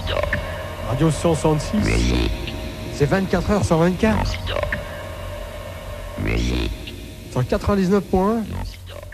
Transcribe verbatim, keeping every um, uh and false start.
Radio cent soixante-six. C'est vingt-quatre heures sur vingt-quatre. Sur quatre-vingt-dix-neuf point un.